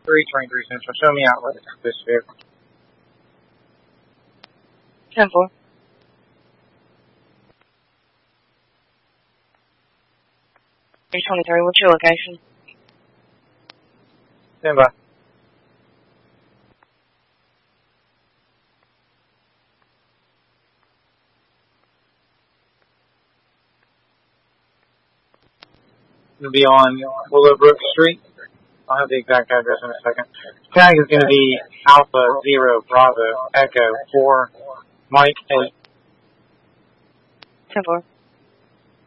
323 Central. Show me outlet this vehicle. 10-4. $323, what's your location? Stand by. Going to be on Willowbrook Street. I'll have the exact address in a second. Tag is going to be Alpha 0 Bravo Echo 4 Mike 8. 10-4.